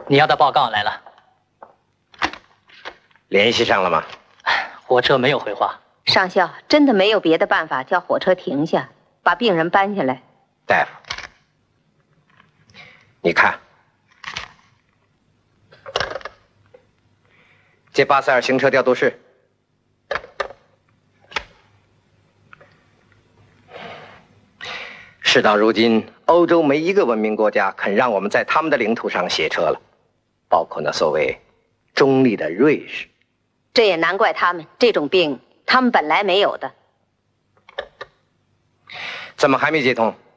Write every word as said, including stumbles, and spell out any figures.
你要的报告来了。 联系上了吗？ 火车没有回话。 上校真的没有别的办法，叫火车停下，把病人搬下来。 大夫，你看，这巴塞尔行车调度室。 事到如今，欧洲没一个文明国家肯让我们在他们的领土上卸车了，包括那所谓中立的瑞士。 这也难怪他们，这种病他们本来没有的。 怎么还没接通？